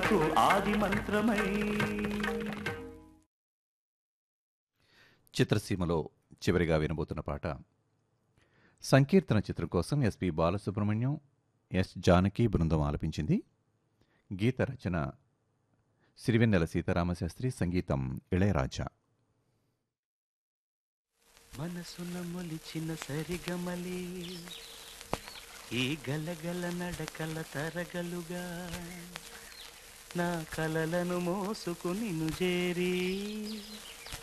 మనకు ఆది మంత్రమై. చిత్రసీమలో చివరిగా వినబోతున్న పాట సంకీర్తన చిత్రం కోసం ఎస్పి బాలసుబ్రహ్మణ్యం, ఎస్ జానకి బృందం ఆలపించింది. గీత రచన సిరివెన్నెల సీతారామశాస్త్రి, సంగీతం ఇళయరాజా. మనసున మొలిచిన సరిగమలి ఈ గలగల నడకల తరగలుగా నా కలలను మోసుకుని చేరి